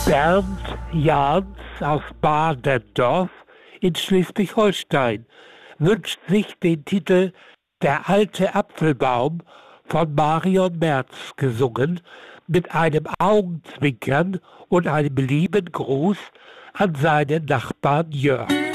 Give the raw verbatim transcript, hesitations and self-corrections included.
Bernd Jahns aus Badendorf in Schleswig-Holstein wünscht sich den Titel »Der alte Apfelbaum« von Marion Merz gesungen, mit einem Augenzwinkern und einem lieben Gruß an seinen Nachbarn Jörg.